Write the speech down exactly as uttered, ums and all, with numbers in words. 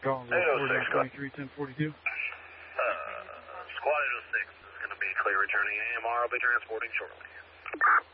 Calls forty-nine twenty-three, ten forty-two. Uh, Squad eight oh six is going to be clear returning A M R. I'll be transporting shortly.